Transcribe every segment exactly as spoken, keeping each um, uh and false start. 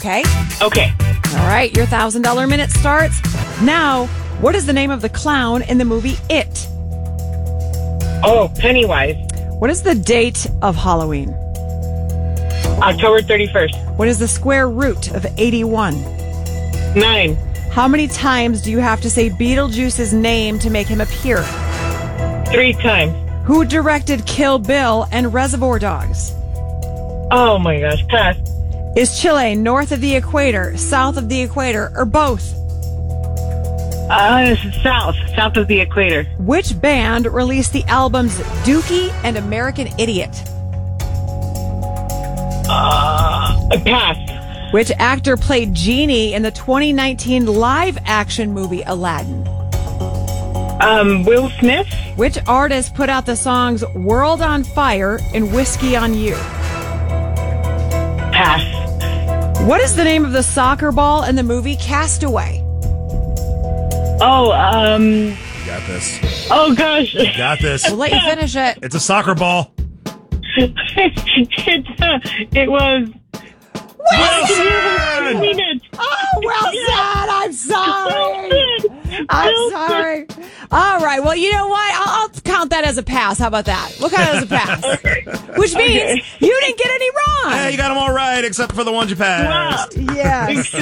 Okay? Okay. All right, your one thousand dollars minute starts now. What is the name of the clown in the movie It? Oh, Pennywise. What is the date of Halloween? October thirty-first. What is the square root of eighty-one? Nine. How many times do you have to say Beetlejuice's name to make him appear? Three times. Who directed Kill Bill and Reservoir Dogs? Oh my gosh, pass. Is Chile north of the equator, south of the equator, or both? Uh, this is south, south of the equator. Which band released the albums Dookie and American Idiot? Uh, pass. Which actor played Genie in the twenty nineteen live-action movie Aladdin? Um, Will Smith. Which artist put out the songs World on Fire and Whiskey on You? Pass. What is the name of the soccer ball in the movie Castaway? Oh, um... You got this. Oh, gosh. You got this. We'll let you finish it. It's a soccer ball. it, uh, it was... Well said! Oh, well said. I'm sorry. I'm Well sorry. All right. Well, you know what? I'll, I'll count that as a pass. How about that? We'll count it as a pass. Which means Okay. you didn't get any wrong. Hey, you got them all right except for the ones you passed. Wow. Yes.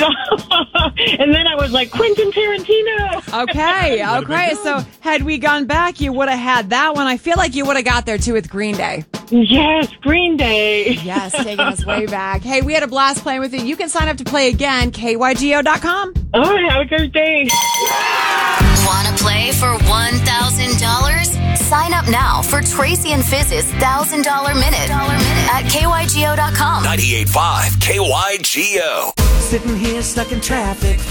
And then I was like, Quentin Tarantino. Okay. Okay. So had we gone back, you would have had that one. I feel like you would have got there too with Green Day. Yes, Green Day. Yes, taking us way back. Hey, we had a blast playing with you. You can sign up to play again, K Y G O dot com. All right, have a good day. Want to play for one thousand dollars? Sign up now for Tracy and Fizz's one thousand dollars minute at K Y G O dot com. ninety-eight point five K Y G O. Sitting here stuck in traffic.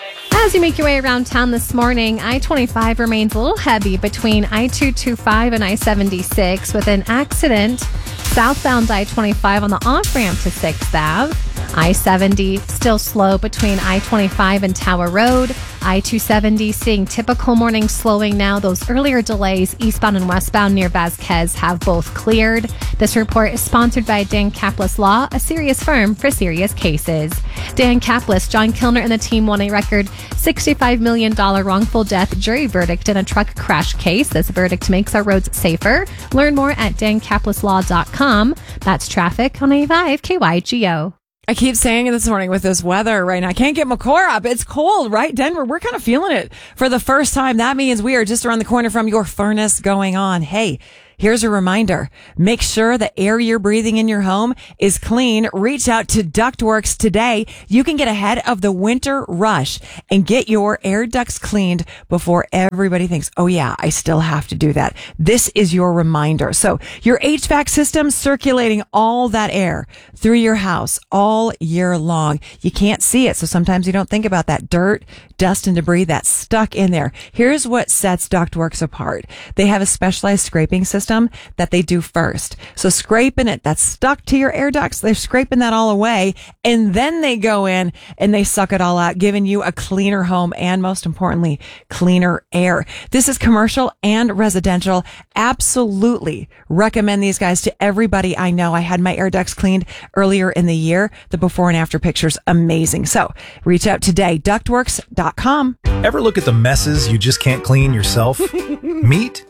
As you make your way around town this morning, I twenty-five remains a little heavy between I two twenty-five and I seventy-six with an accident southbound I twenty-five on the off-ramp to sixth Avenue. I seventy still slow between I twenty-five and Tower Road. I two seventy seeing typical morning slowing now. Those earlier delays eastbound and westbound near Vasquez have both cleared. This report is sponsored by Dan Caplis Law, a serious firm for serious cases. Dan Caplis, John Kilner, and the team won a record sixty-five million dollars wrongful death jury verdict in a truck crash case. This verdict makes our roads safer. Learn more at dan caplis law dot com. That's traffic on A five K Y G O. I keep saying it this morning with this weather right now. I can't get my core up. It's cold, right? Denver, we're kind of feeling it for the first time. That means we are just around the corner from your furnace going on. Hey, here's a reminder. Make sure the air you're breathing in your home is clean. Reach out to Ductworks today. You can get ahead of the winter rush and get your air ducts cleaned before everybody thinks, oh yeah, I still have to do that. This is your reminder. So your H V A C system circulating all that air through your house all year long. You can't see it. So sometimes you don't think about that dirt, dust, and debris that's stuck in there. Here's what sets Ductworks apart. They have a specialized scraping system that they do first. So scraping it that's stuck to your air ducts, they're scraping that all away, and then they go in and they suck it all out, giving you a cleaner home and, most importantly, cleaner air. This is commercial and residential. Absolutely recommend these guys to everybody I know. I had my air ducts cleaned earlier in the year. The before and after pictures, amazing. So reach out today, ductworks dot com. Ever look at the messes you just can't clean yourself? Meet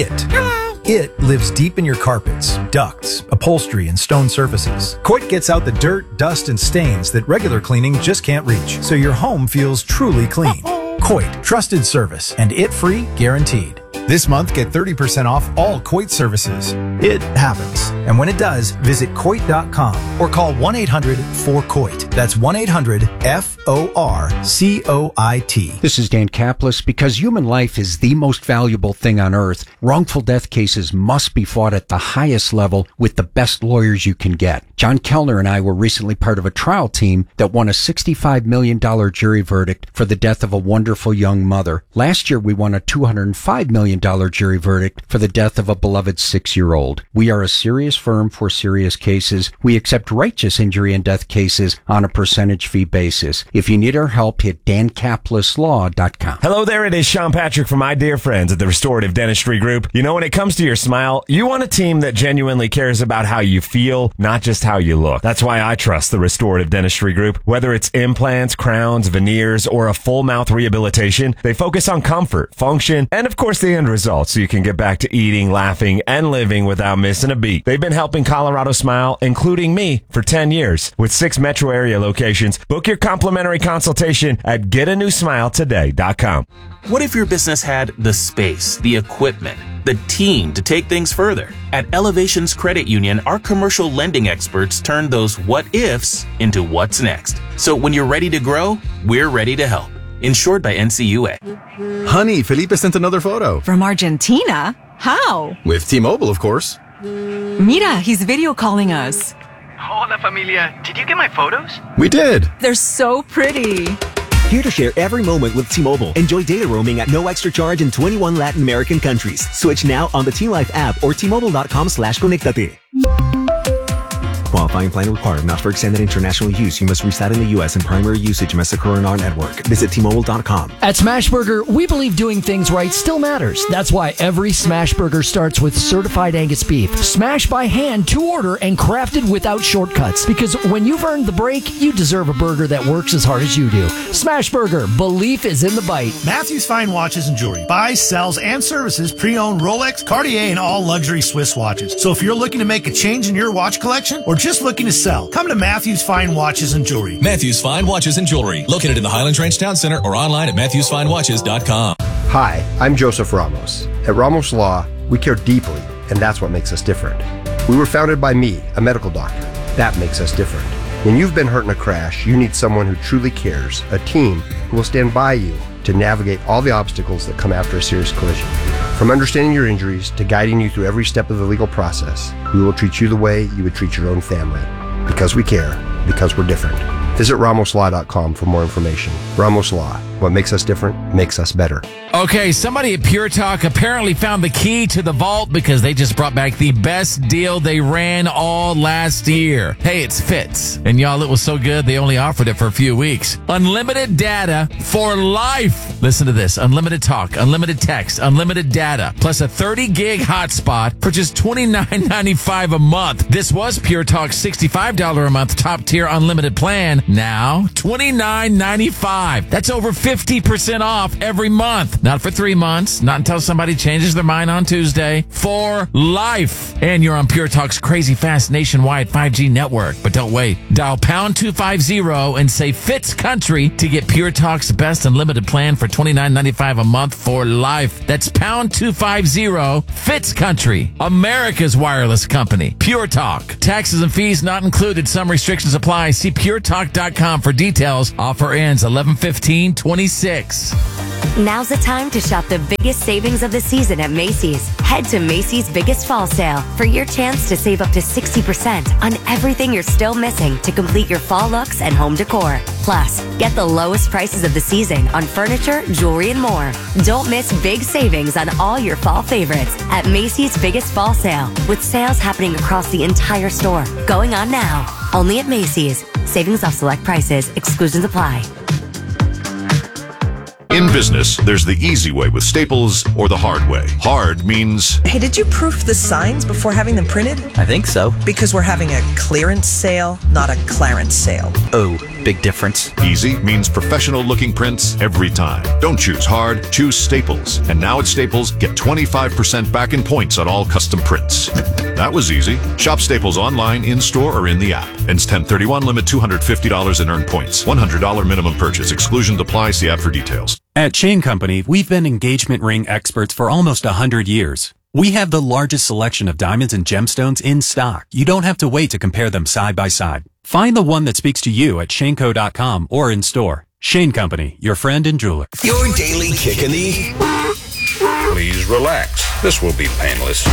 It. It lives deep in your carpets, ducts, upholstery, and stone surfaces. Coit gets out the dirt, dust, and stains that regular cleaning just can't reach, so your home feels truly clean. Coit, trusted service, and it-free guaranteed. This month, get thirty percent off all Coit services. It happens. And when it does, visit coit dot com or call one eight hundred four coit. That's one eight hundred F O R C O I T. This is Dan Caplis. Because human life is the most valuable thing on earth, wrongful death cases must be fought at the highest level with the best lawyers you can get. John Kellner and I were recently part of a trial team that won a sixty-five million dollars jury verdict for the death of a wonderful young mother. Last year, we won a two hundred five million dollars jury verdict for the death of a beloved six-year-old. We are a serious firm for serious cases. We accept righteous injury and death cases on on a percentage fee basis. If you need our help, hit dan caplis law dot com. Hello there, it is Sean Patrick from my dear friends at the Restorative Dentistry Group. You know, when it comes to your smile, you want a team that genuinely cares about how you feel, not just how you look. That's why I trust the Restorative Dentistry Group. Whether it's implants, crowns, veneers, or a full mouth rehabilitation, they focus on comfort, function, and of course the end result, so you can get back to eating, laughing, and living without missing a beat. They've been helping Colorado smile, including me, for ten years. With six metro area locations, book your complimentary consultation at get a new smile today dot com. What if your business had the space, the equipment, the team to take things further? At Elevations Credit Union, our commercial lending experts turn those what ifs into what's next. So when you're ready to grow, we're ready to help. Insured by N C U A. Honey, Felipe sent another photo. From Argentina? How? With T-Mobile, of course. Mira, he's video calling us. Hola, familia. Did you get my photos? We did. They're so pretty. Here to share every moment with T-Mobile. Enjoy data roaming at no extra charge in twenty-one Latin American countries. Switch now on the T-Life app or T-Mobile.com slash conectate. Qualifying plan required. Not for extended international use. You must reside in the U S and primary usage must occur on our network. Visit T Mobile dot com. At Smashburger, we believe doing things right still matters. That's why every Smashburger starts with certified Angus beef, smashed by hand to order and crafted without shortcuts. Because when you've earned the break, you deserve a burger that works as hard as you do. Smashburger, belief is in the bite. Matthews Fine Watches and Jewelry buys, sells, and services pre-owned Rolex, Cartier, and all luxury Swiss watches. So if you're looking to make a change in your watch collection or just looking to sell, come to Matthews Fine Watches and Jewelry. Matthews Fine Watches and Jewelry, located in the Highlands Ranch Town Center or online at matthews fine watches dot com. Hi, I'm Joseph Ramos. At Ramos Law, we care deeply, and that's what makes us different. We were founded by me, a medical doctor. That makes us different. When you've been hurt in a crash, you need someone who truly cares, a team who will stand by you to navigate all the obstacles that come after a serious collision. From understanding your injuries to guiding you through every step of the legal process, we will treat you the way you would treat your own family. Because we care, because we're different. Visit ramos law dot com for more information. Ramos Law. What makes us different makes us better. Okay, somebody at Pure Talk apparently found the key to the vault because they just brought back the best deal they ran all last year. Hey, it's Fitz. And y'all, it was so good, they only offered it for a few weeks. Unlimited data for life. Listen to this. Unlimited talk, unlimited text, unlimited data, plus a thirty gig hotspot for just twenty-nine ninety-five a month. This was Pure Talk's sixty-five dollars a month top tier unlimited plan. Now, twenty-nine ninety-five. That's over fifty percent off every month. Not for three months, not until somebody changes their mind on Tuesday. For life. And you're on Pure Talk's crazy fast nationwide five G network. But don't wait. Dial pound two fifty and say Fitz Country to get Pure Talk's best unlimited plan for twenty-nine ninety-five a month for life. That's pound two fifty Fitz Country, America's wireless company. Pure Talk. Taxes and fees not included. Some restrictions apply. See pure talk dot com for details. Offer ends eleven fifteen twenty-six. Now's the time to shop the biggest savings of the season at Macy's. Head to Macy's Biggest Fall Sale for your chance to save up to sixty percent on everything you're still missing to complete your fall looks and home decor. Plus, get the lowest prices of the season on furniture, jewelry, and more. Don't miss big savings on all your fall favorites at Macy's Biggest Fall Sale, with sales happening across the entire store. Going on now, only at Macy's. Savings off select prices. Exclusions apply. In business, there's the easy way with Staples or the hard way. Hard means... Hey, did you proof the signs before having them printed? I think so. Because we're having a clearance sale, not a clarence sale. Oh, big difference. Easy means professional-looking prints every time. Don't choose hard, choose Staples. And now at Staples, get twenty-five percent back in points on all custom prints. That was easy. Shop Staples online, in-store, or in the app. Ends ten thirty-one, limit two hundred fifty dollars in earned points. one hundred dollars minimum purchase. Exclusion applies. See app for details. At Chain Company, we've been engagement ring experts for almost one hundred years. We have the largest selection of diamonds and gemstones in stock. You don't have to wait to compare them side by side. Find the one that speaks to you at shane co dot com or in store. Shane Company, your friend and jeweler. Your daily kick in the... Please relax. This will be painless.